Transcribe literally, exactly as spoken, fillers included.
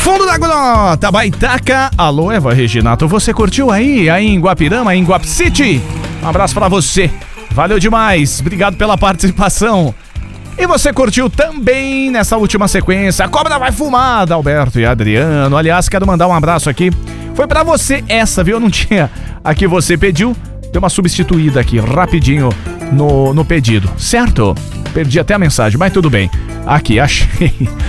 Fundo da Grota, Baitaca. Alô, Eva Reginato, você curtiu aí, aí em Guapirama, em Guap City? Um abraço pra você, valeu demais, obrigado pela participação. E você curtiu também nessa última sequência, a Cobra Vai Fumar, da Alberto e Adriano. Aliás, quero mandar um abraço aqui, foi pra você essa, viu? Eu não tinha a que você pediu, deu uma substituída aqui, rapidinho no, no pedido, certo? Perdi até a mensagem, mas tudo bem. Aqui, achei.